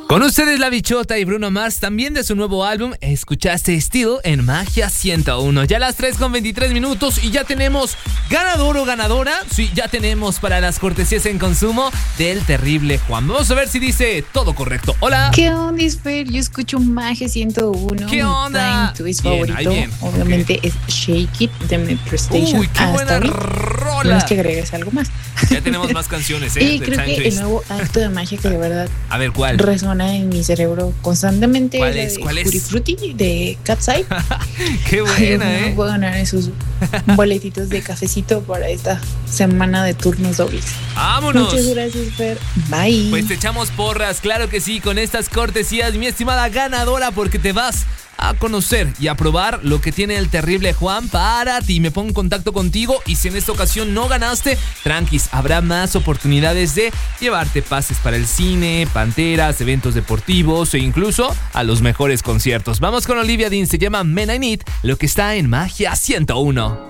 Con ustedes La Bichota y Bruno Mars, también de su nuevo álbum, escuchaste Still en Magia 101. Ya las 3:23 y ya tenemos ganador o ganadora. Sí, ya tenemos para las cortesías en consumo del terrible Juan. Vamos a ver si dice todo correcto. Hola. ¿Qué onda, Isfer? Yo escucho Magia 101. ¿Qué onda? Tu favorito. Bien. Obviamente es Shake It de Metro Station. Uy, qué buena rola. Tienes que agregues algo más. Ya tenemos más canciones, Y creo que el nuevo acto de magia que de verdad a ver, ¿cuál? resuena en mi cerebro constantemente. ¿Cuál es? Tutti Frutti de Cat's Eye. Qué buena, No puedo ganar esos boletitos de cafecito para esta semana de turnos dobles. ¡Vámonos! Muchas gracias, Fer. Bye. Pues te echamos porras, claro que sí, con estas cortesías, mi estimada ganadora, porque te vas a conocer y a probar lo que tiene el terrible Juan para ti. Me pongo en contacto contigo y si en esta ocasión no ganaste, tranquis, habrá más oportunidades de llevarte pases para el cine, panteras, eventos deportivos e incluso a los mejores conciertos. Vamos con Olivia Dean, se llama Men I Need, lo que está en Magia 101.